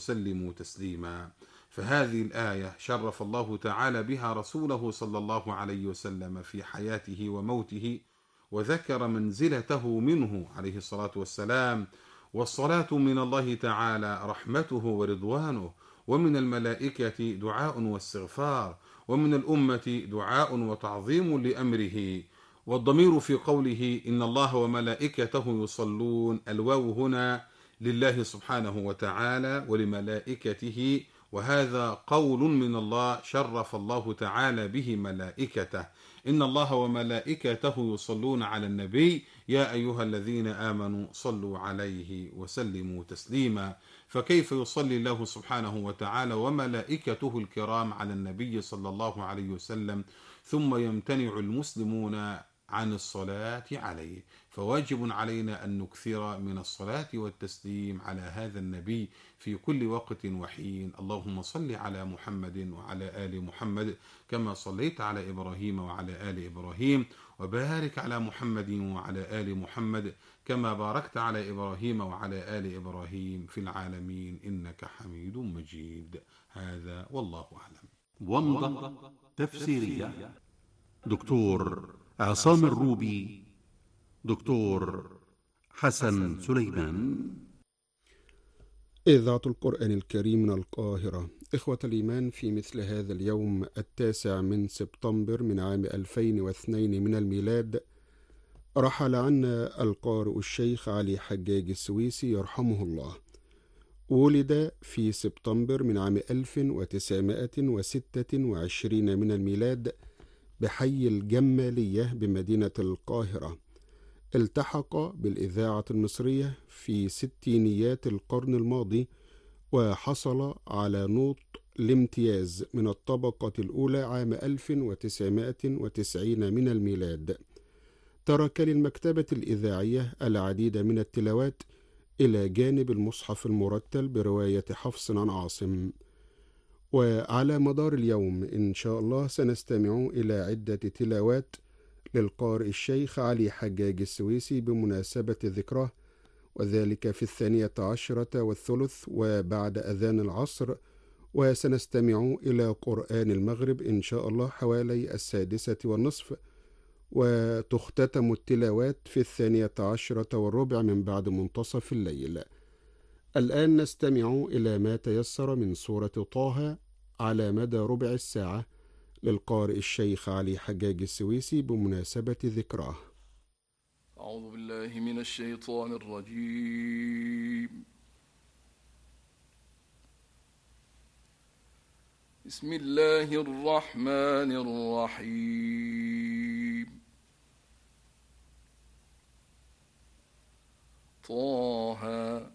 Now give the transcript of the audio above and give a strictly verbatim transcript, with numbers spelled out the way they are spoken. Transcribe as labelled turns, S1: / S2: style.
S1: وسلموا تسليما. فهذه الآية شرف الله تعالى بها رسوله صلى الله عليه وسلم في حياته وموته، وذكر منزلته منه عليه الصلاة والسلام. والصلاة من الله تعالى رحمته ورضوانه، ومن الملائكة دعاء واستغفار، ومن الأمة دعاء وتعظيم لأمره. والضمير في قوله إن الله وملائكته يصلون، الواو هنا لله سبحانه وتعالى ولملائكته، وهذا قول من الله شرف الله تعالى به ملائكته. إن الله وملائكته يصلون على النبي يا أيها الذين آمنوا صلوا عليه وسلموا تسليما. فكيف يصلي الله سبحانه وتعالى وملائكته الكرام على النبي صلى الله عليه وسلم ثم يمتنع المسلمون عن الصلاة عليه؟ فواجب علينا أن نكثر من الصلاة والتسليم على هذا النبي في كل وقت وحين. اللهم صل على محمد وعلى آل محمد كما صليت على إبراهيم وعلى آل إبراهيم، وبارك على محمد وعلى آل محمد كما باركت على إبراهيم وعلى آل إبراهيم في العالمين إنك حميد مجيد. هذا والله أعلم.
S2: ومضة تفسيرية دكتور عصام الروبي، دكتور حسن سليمان.
S3: إذاعة القرآن الكريم من القاهرة. إخوة الإيمان، في مثل هذا اليوم التاسع من سبتمبر من عام ألفين واثنين من الميلاد رحل عنا القارئ الشيخ علي حجاج السويسي يرحمه الله. ولد في سبتمبر من عام ألف وتسعمائة وستة وعشرين من الميلاد بحي الجمالية بمدينة القاهرة. التحق بالإذاعة المصرية في ستينيات القرن الماضي، وحصل على نوط الامتياز من الطبقة الأولى عام ألف وتسعمائة وتسعين من الميلاد. ترك للمكتبة الإذاعية العديد من التلاوات إلى جانب المصحف المرتل برواية حفص عن عاصم. وعلى مدار اليوم إن شاء الله سنستمع إلى عدة تلاوات للقارئ الشيخ علي حجاج السويسي بمناسبة ذكراه، وذلك في الثانية عشرة والثلث وبعد أذان العصر. وسنستمع إلى قرآن المغرب إن شاء الله حوالي السادسة والنصف، وتختتم التلاوات في الثانية عشرة والربع من بعد منتصف الليل. الآن نستمع إلى ما تيسر من سورة طه على مدى ربع الساعة للقارئ الشيخ علي حجاج السويسي بمناسبة ذكراه.
S4: أعوذ بالله من الشيطان الرجيم. بسم الله الرحمن الرحيم. طه